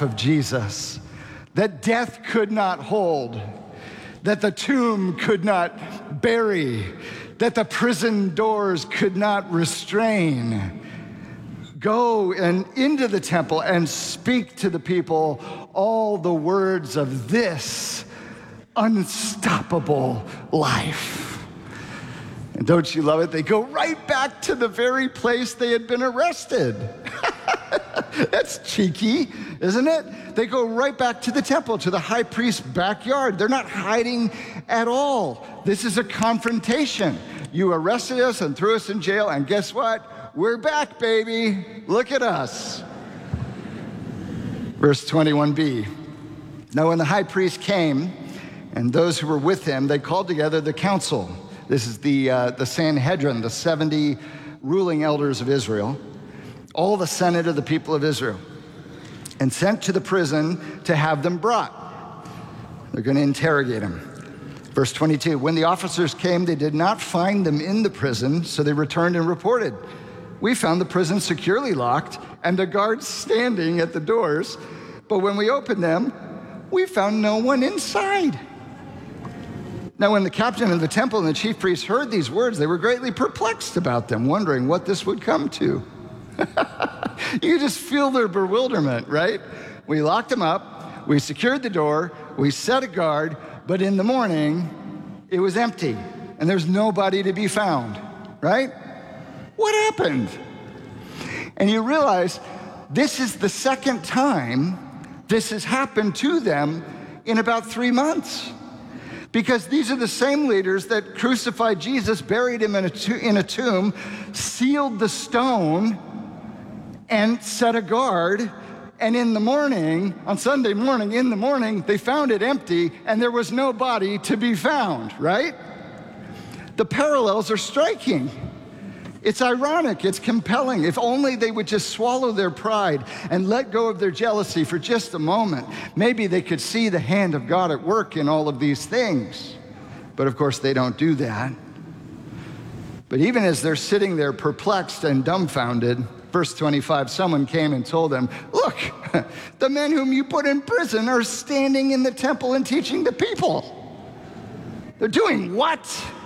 life of Jesus that death could not hold, that the tomb could not bury, that the prison doors could not restrain. Go and into the temple and speak to the people all the words of this unstoppable life. And don't you love it? They go right back to the very place they had been arrested. That's cheeky, isn't it? They go right back to the temple, to the high priest's backyard. They're not hiding at all. This is a confrontation. You arrested us and threw us in jail, and guess what? We're back, baby. Look at us. Verse 21b. Now when the high priest came and those who were with him, they called together the council. This is the Sanhedrin, the 70 ruling elders of Israel, all the senate of the people of Israel, and sent to the prison to have them brought. They're going to interrogate him. Verse 22, when the officers came, they did not find them in the prison, so they returned and reported, we found the prison securely locked and the guards standing at the doors, but when we opened them, we found no one inside. Now, when the captain of the temple and the chief priests heard these words, they were greatly perplexed about them, wondering what this would come to. You just feel their bewilderment, right? We locked them up, we secured the door, we set a guard, but in the morning, it was empty, and there's nobody to be found, right? What happened? And you realize this is the second time this has happened to them in about 3 months. Because these are the same leaders that crucified Jesus, buried him in a tomb, sealed the stone, and set a guard. And in the morning, on Sunday morning, in the morning, they found it empty, and there was no body to be found, right? The parallels are striking. It's ironic, it's compelling. If only they would just swallow their pride and let go of their jealousy for just a moment, maybe they could see the hand of God at work in all of these things. But of course, they don't do that. But even as they're sitting there perplexed and dumbfounded, verse 25, someone came and told them, look, the men whom you put in prison are standing in the temple and teaching the people. They're doing what?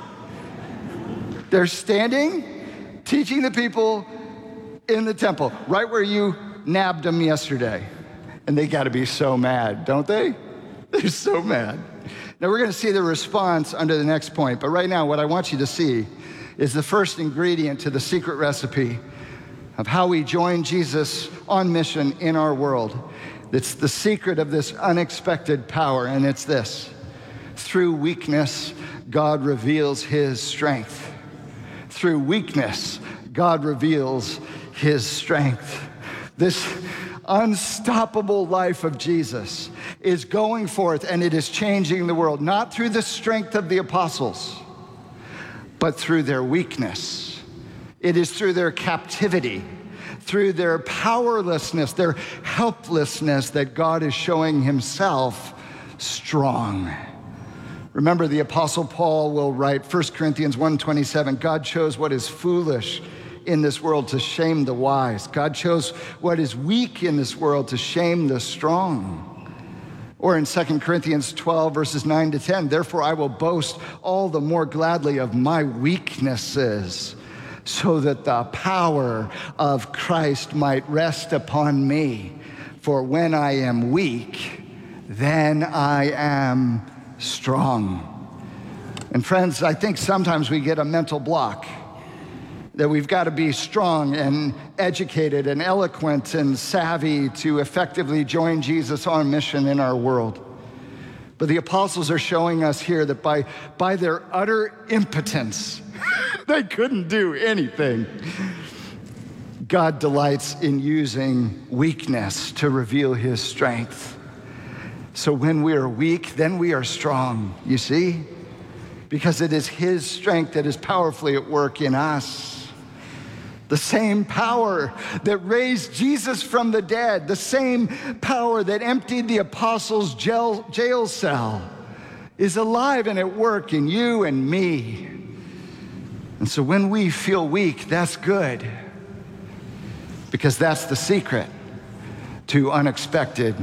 They're standing teaching the people in the temple, right where you nabbed them yesterday. And they got to be so mad, don't they? They're so mad. Now, we're going to see the response under the next point. But right now, what I want you to see is the first ingredient to the secret recipe of how we join Jesus on mission in our world. It's the secret of this unexpected power, and it's this. Through weakness, God reveals his strength. Through weakness, God reveals his strength. This unstoppable life of Jesus is going forth, and it is changing the world, not through the strength of the apostles, but through their weakness. It is through their captivity, through their powerlessness, their helplessness, that God is showing himself strong. Remember, the Apostle Paul will write, 1 Corinthians 1:27, God chose what is foolish in this world to shame the wise. God chose what is weak in this world to shame the strong. Or in 2 Corinthians 12, verses 9 to 10, therefore I will boast all the more gladly of my weaknesses, so that the power of Christ might rest upon me. For when I am weak, then I am strong. And friends, I think sometimes we get a mental block that we've got to be strong and educated and eloquent and savvy to effectively join Jesus on mission in our world. But the apostles are showing us here that by their utter impotence, they couldn't do anything. God delights in using weakness to reveal his strength. So when we are weak, then we are strong, you see? Because it is his strength that is powerfully at work in us. The same power that raised Jesus from the dead, the same power that emptied the apostles' jail cell, is alive and at work in you and me. And so when we feel weak, that's good, because that's the secret to unexpected